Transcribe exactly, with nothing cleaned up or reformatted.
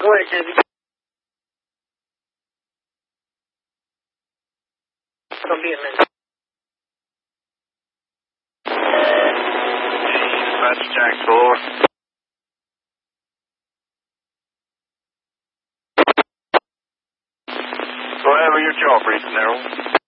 Go ahead, Jimmy. It'll be a minute. That's Jack four. Go ahead with your jaw, brief, narrow.